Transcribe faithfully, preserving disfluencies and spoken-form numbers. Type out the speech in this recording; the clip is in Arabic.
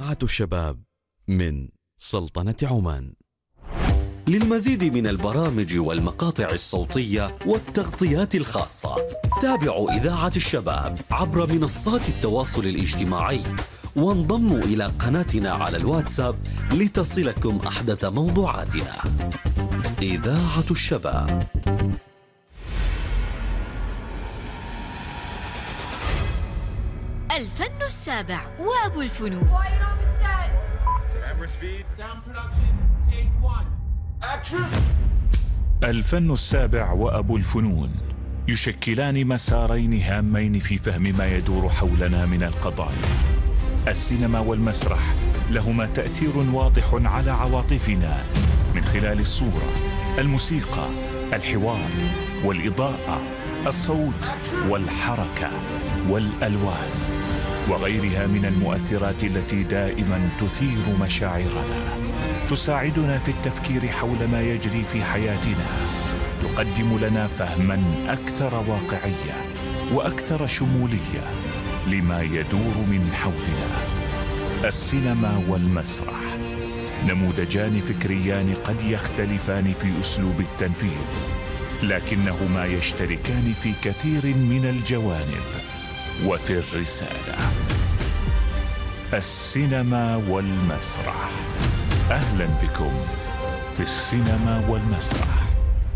إذاعة الشباب من سلطنة عمان. للمزيد من البرامج والمقاطع الصوتية والتغطيات الخاصة تابعوا إذاعة الشباب عبر منصات التواصل الاجتماعي وانضموا إلى قناتنا على الواتساب لتصلكم أحدث موضوعاتنا. إذاعة الشباب. الفن السابع وأبو الفنون. الفن السابع وأبو الفنون يشكلان مسارين هامين في فهم ما يدور حولنا من القضايا. السينما والمسرح لهما تأثير واضح على عواطفنا من خلال الصورة، الموسيقى، الحوار، والإضاءة، الصوت، والحركة، والألوان، وغيرها من المؤثرات التي دائما تثير مشاعرنا، تساعدنا في التفكير حول ما يجري في حياتنا، تقدم لنا فهما أكثر واقعية وأكثر شمولية لما يدور من حولنا. السينما والمسرح نموذجان فكريان قد يختلفان في أسلوب التنفيذ، لكنهما يشتركان في كثير من الجوانب وفي الرسالة. السينما والمسرح. أهلا بكم في السينما والمسرح.